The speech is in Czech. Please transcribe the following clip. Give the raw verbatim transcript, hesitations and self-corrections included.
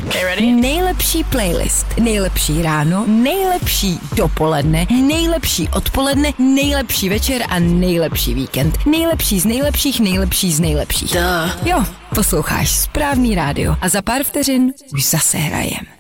Okay, ready? Nejlepší playlist, nejlepší ráno, nejlepší dopoledne, nejlepší odpoledne, nejlepší večer a nejlepší víkend. Nejlepší z nejlepších, nejlepší z nejlepších. Duh. Jo, posloucháš správný rádio a za pár vteřin už zase hrajem.